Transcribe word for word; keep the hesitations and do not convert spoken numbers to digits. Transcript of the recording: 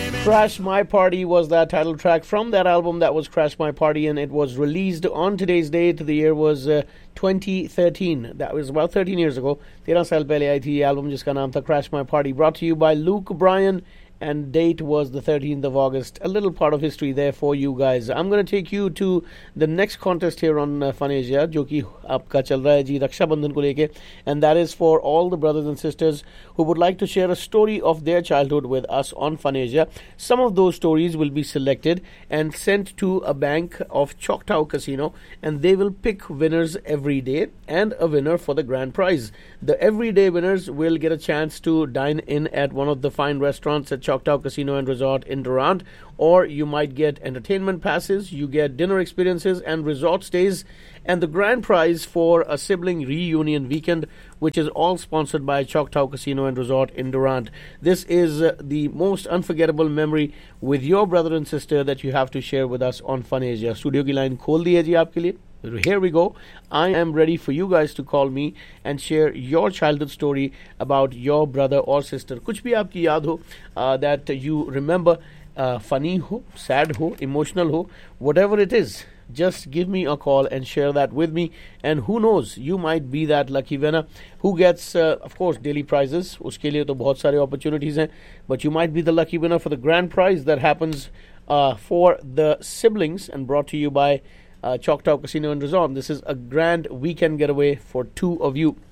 Crash My Party was that title track from that album that was Crash My Party, and it was released on today's date. The year was uh, twenty thirteen. That was about thirteen years ago. तेरह साल पहले आई थी ये album जिसका नाम था Crash My Party, brought to you by Luke Bryan, and date was the thirteenth of August. A little part of history there for you guys. I'm going to take you to the next contest here on uh, Fun Asia, जो कि आपका चल रहा है जी रक्षाबंधन को लेके, and that is for all the brothers and sisters who would like to share a story of their childhood with us on Fun Asia. Some of those stories will be selected and sent to a bank of Choctaw Casino, and they will pick winners every day and a winner for the grand prize. The everyday winners will get a chance to dine in at one of the fine restaurants at Choctaw Casino and Resort in Durant, or you might get entertainment passes, you get dinner experiences and resort stays, and the grand prize for a sibling reunion weekend, which is all sponsored by Choctaw Casino and Resort in Durant. This is uh, the most unforgettable memory with your brother and sister that you have to share with us on Fun Asia. Studio ki line khol di hai ji aapke liye. Here we go. I am ready for you guys to call me and share your childhood story about your brother or sister. Kuch bhi aapki yaad ho uh, that you remember, uh, funny ho, sad ho, emotional ho, whatever it is. Just give me a call and share that with me, and who knows, you might be that lucky winner who gets, uh, of course, daily prizes. Uske liye to bahut sare opportunities hain, but you might be the lucky winner for the grand prize that happens uh, for the siblings, and brought to you by uh, Choctaw Casino and Resort. This is a grand weekend getaway for two of you.